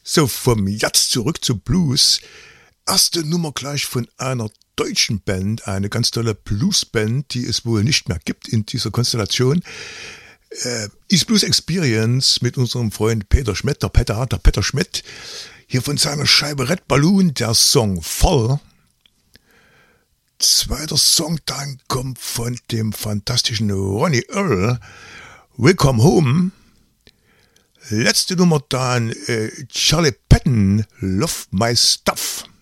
So, vom Jazz zurück zu Blues. Erste Nummer gleich von einer deutschen Band, eine ganz tolle Bluesband, die es wohl nicht mehr gibt in dieser Konstellation. East Blues Experience mit unserem Freund Peter Schmidt, der Peter Schmidt. Hier von seiner Scheibe Red Balloon, der Song Voll. Zweiter Song dann kommt von dem fantastischen Ronnie Earl, Welcome Home. Letzte Nummer dann Charlie Patton, Love My Stuff.